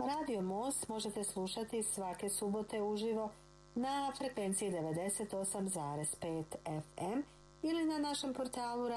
Radio Most možete slušati svake subote uživo na frekvenciji 98,5 FM ili na našem portalu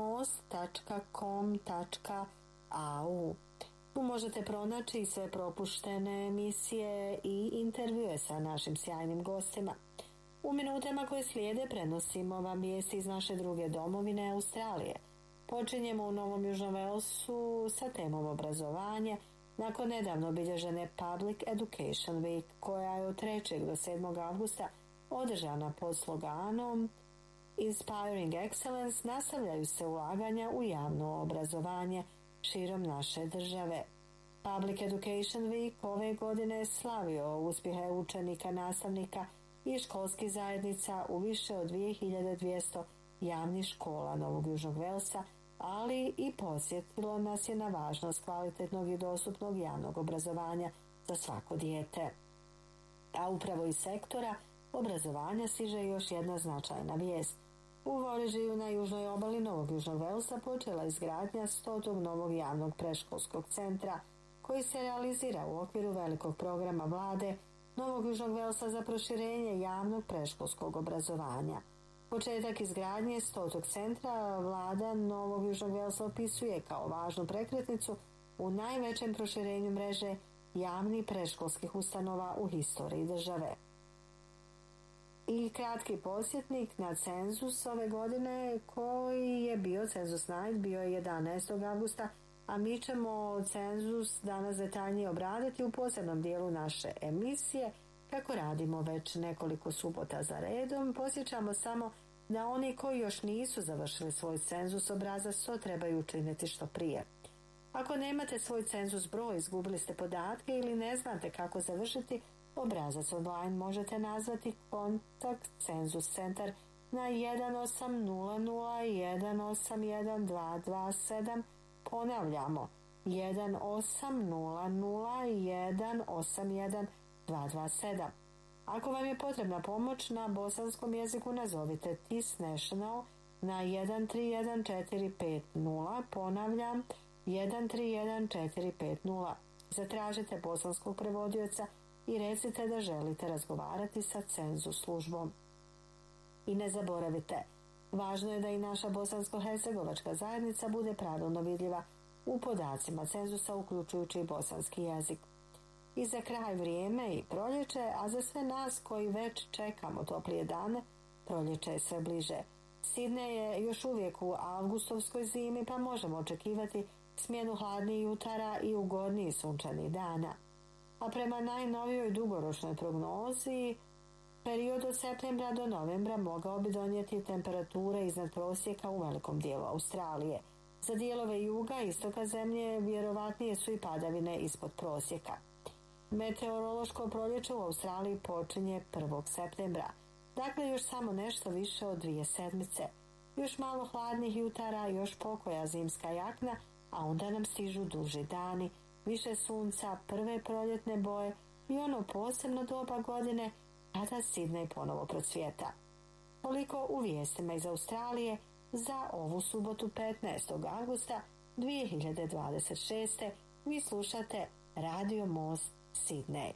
radiomost.com.au. Tu možete pronaći sve propuštene emisije i intervjue sa našim sjajnim gostima. U minutama koje slijede prenosimo vam vijesti iz naše druge domovine Australije. Počinjemo u Novom Južnom Walesu sa temom obrazovanja nakon nedavno obilježene Public Education Week koja je od 3. do 7. avgusta održana pod sloganom Inspiring Excellence. Nastavljaju se ulaganja u javno obrazovanje širom naše države. Public Education Week ove godine je slavio uspjehe učenika, nastavnika i školskih zajednica u više od 2200 javnih škola Novog Južnog Walesa, ali i podsjetilo nas je na važnost kvalitetnog i dostupnog javnog obrazovanja za svako dijete. A upravo iz sektora obrazovanja stiže još jedna značajna vijest. U Vorežiju na južnoj obali Novog Južnog Walesa počela izgradnja 100. novog javnog predškolskog centra koji se realizira u okviru velikog programa vlade Novog Južnog Walesa za proširenje javnog predškolskog obrazovanja. Početak izgradnje 100. centra vlada Novog Južnog Walesa opisuje kao važnu prekretnicu u najvećem proširenju mreže javnih predškolskih ustanova u historiji države. I kratki podsjetnik na cenzus ove godine koji je bio cenzus night, bio je 11. avgusta, a mi ćemo cenzus danas detaljnije obraditi u posebnom dijelu naše emisije. Kako radimo već nekoliko subota za redom, podsjećamo samo da oni koji još nisu završili svoj cenzus obrazac to trebaju učiniti što prije. Ako nemate svoj cenzus broj, izgubili ste podatke ili ne znate kako završiti obrazac online, možete nazvati kontakt cenzus centar na 1800 ponavljamo 1800 Ako vam je potrebna pomoć na bosanskom jeziku, nazovite TIS National na 131450, ponavljam 131450. Zatražite bosanskog prevodioca i recite da želite razgovarati sa cenzus službom. I ne zaboravite, važno je da i naša bosansko-hercegovačka zajednica bude pravilno vidljiva u podacima cenzusa, uključujući i bosanski jezik. I za kraj vrijeme i proljeće, a za sve nas koji već čekamo toplije dane, proljeće je sve bliže. Sidney je još uvijek u avgustovskoj zimi, pa možemo očekivati smjenu hladnijih jutara i ugodnijih sunčanih dana. A prema najnovijoj dugoročnoj prognozi, period od septembra do novembra mogao bi donijeti temperature iznad prosjeka u velikom dijelu Australije. Za dijelove juga i istoka zemlje vjerovatnije su i padavine ispod prosjeka. Meteorološko proljeće u Australiji počinje 1. septembra, dakle još samo nešto više od 2 sedmice. Još malo hladnih jutara, još pokoja zimska jakna, a onda nam stižu duži dani, više sunca, prve proljetne boje i ono posebno doba godine kada Sidney ponovo procvjeta. Toliko u vijestima iz Australije za ovu subotu 15. avgusta 2026. Vi slušate Radio Most Sidney.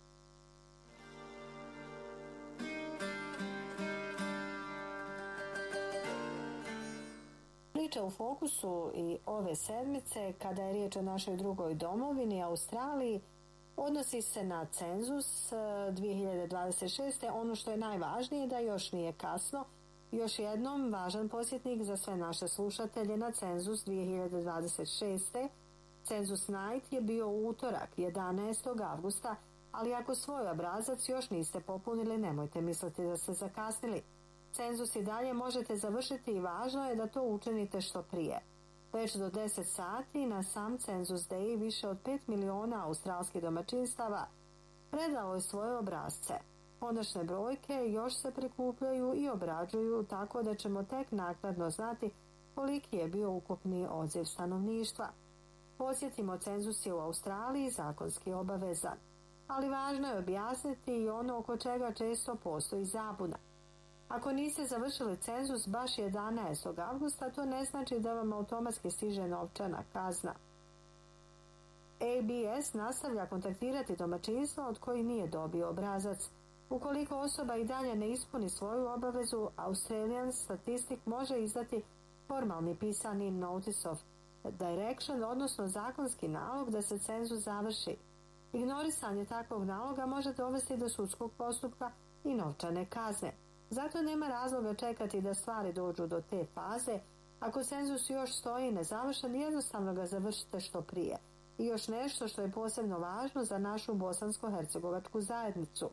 Priča u fokusu i ove sedmice, kada je riječ o našoj drugoj domovini, Australiji, odnosi se na cenzus 2026. Ono što je najvažnije da još nije kasno. Još jednom važan podsjetnik za sve naše slušatelje na cenzus 2026. Cenzus night je bio u utorak 11. avgusta, ali ako svoj obrazac još niste popunili, nemojte misliti da ste zakasnili. Cenzus i dalje možete završiti i važno je da to učinite što prije. Već do 10 sati na sam cenzus day više od 5 miliona australskih domaćinstava predalo je svoje obrazce. Konačne brojke još se prikupljaju i obrađuju, tako da ćemo tek naknadno znati koliki je bio ukupni odziv stanovništva. Podsjetimo, cenzus je u Australiji zakonski obavezan, ali važno je objasniti i ono oko čega često postoji zabuna. Ako niste završili cenzus baš 11. avgusta, to ne znači da vam automatski stiže novčana kazna. ABS nastavlja kontaktirati domaćinstva od kojih nije dobio obrazac. Ukoliko osoba i dalje ne ispuni svoju obavezu, Australian Statistic može izdati formalni pisani Notice of Direction, odnosno zakonski nalog da se cenzus završi. Ignorisanje takvog naloga može dovesti do sudskog postupka i novčane kazne. Zato nema razloga čekati da stvari dođu do te faze. Ako cenzus još stoji nezavršen, jednostavno ga završite što prije. I još nešto što je posebno važno za našu bosansko-hercegovačku zajednicu.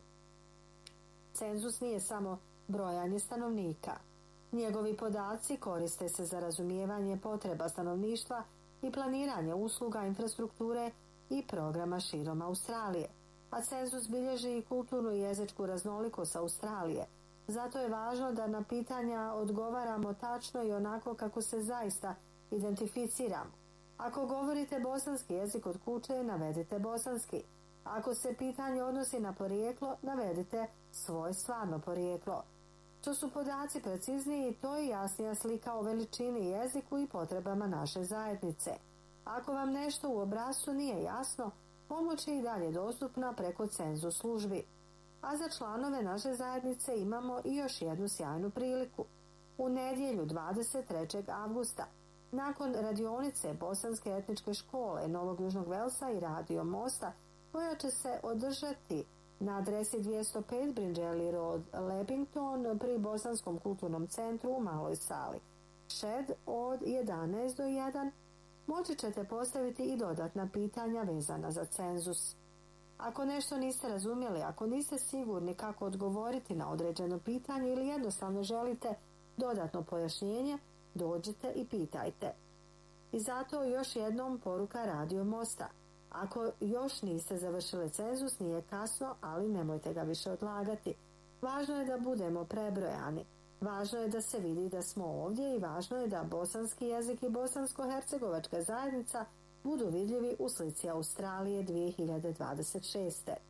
Cenzus nije samo brojanje stanovnika. Njegovi podaci koriste se za razumijevanje potreba stanovništva i planiranje usluga, infrastrukture i programa širom Australije. A cenzus bilježi i kulturnu i jezičku raznolikost Australije. Zato je važno da na pitanja odgovaramo tačno i onako kako se zaista identificiramo. Ako govorite bosanski jezik od kuće, navedite bosanski. Ako se pitanje odnosi na porijeklo, navedite svoje stvarno porijeklo. Što su podaci precizniji, to je jasnija slika o veličini, jeziku i potrebama naše zajednice. Ako vam nešto u obrascu nije jasno, pomoć je i dalje dostupna preko cenzus službi. A za članove naše zajednice imamo i još jednu sjajnu priliku. U nedjelju 23. avgusta, nakon radionice Bosanske etničke škole Novog Južnog Velsa i Radio Mosta, koja će se održati na adresi 205 Bringelly Road, Leppington, pri Bosanskom kulturnom centru u maloj sali. Shed od 11 do 1, moći ćete postaviti i dodatna pitanja vezana za cenzus. Ako nešto niste razumjeli, ako niste sigurni kako odgovoriti na određeno pitanje ili jednostavno želite dodatno pojašnjenje, dođite i pitajte. I zato još jednom poruka Radio Mosta. Ako još niste završili cenzus, nije kasno, ali nemojte ga više odlagati. Važno je da budemo prebrojani. Važno je da se vidi da smo ovdje i važno je da bosanski jezik i bosansko-hercegovačka zajednica budu vidljivi u slici Australije 2026.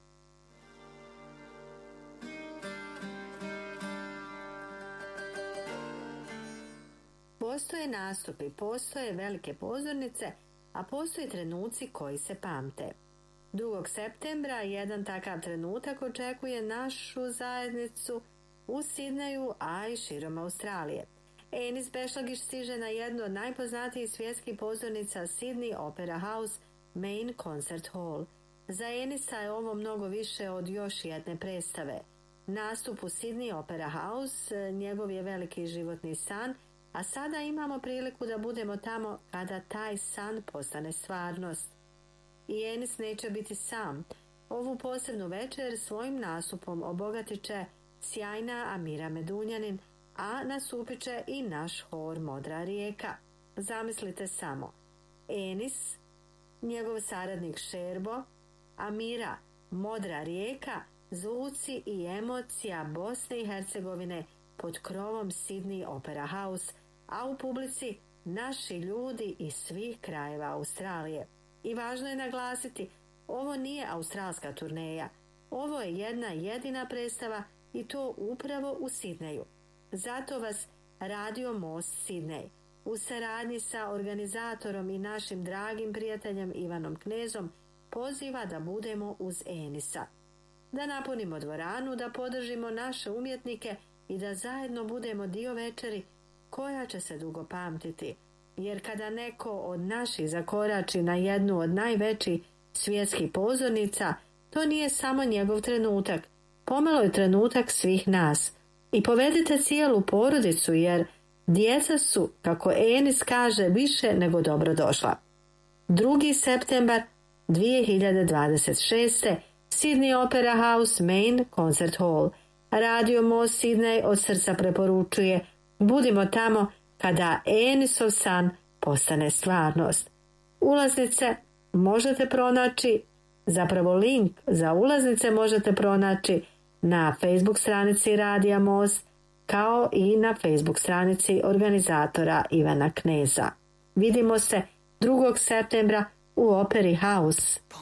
Postoje nastupi, postoje velike pozornice, a postoje trenuci koji se pamte. 2. septembra jedan takav trenutak očekuje našu zajednicu u Sidneju, a i širom Australije. Enis Bešlagić stiže na jednu od najpoznatijih svjetskih pozornica Sydney Opera House Main Concert Hall. Za Enisa je ovo mnogo više od još jedne predstave. Nastup u Sydney Opera House njegov je veliki životni san, a sada imamo priliku da budemo tamo kada taj san postane stvarnost. I Enis neće biti sam. Ovu posebnu večer svojim nastupom obogatit će sjajna Amira Medunjanin, a nastupit će i naš hor Modra rijeka. Zamislite samo, Enis, njegov saradnik Šerbo, Amira, Modra rijeka, zvuci i emocija Bosne i Hercegovine pod krovom Sydney Opera House, a u publici naši ljudi iz svih krajeva Australije. I važno je naglasiti, ovo nije australska turneja, ovo je jedna jedina predstava i to upravo u Sidneju. Zato vas Radio Most Sydney u saradnji sa organizatorom i našim dragim prijateljem Ivanom Knezom poziva da budemo uz Enisa. Da napunimo dvoranu, da podržimo naše umjetnike i da zajedno budemo dio večeri koja će se dugo pamtiti. Jer kada neko od naših zakorači na jednu od najvećih svjetskih pozornica, to nije samo njegov trenutak. Pomalo je trenutak svih nas. I povedite cijelu porodicu jer djeca su, kako Enis kaže, više nego dobrodošla. 2. septembar 2026. Sydney Opera House Main Concert Hall. Radio Most Sydney od srca preporučuje, budimo tamo kada Enisov san postane stvarnost. Ulaznice možete pronaći, zapravo link za ulaznice možete pronaći na Facebook stranici Radija Most, kao i na Facebook stranici organizatora Ivana Kneza. Vidimo se 2. septembra u Operi House.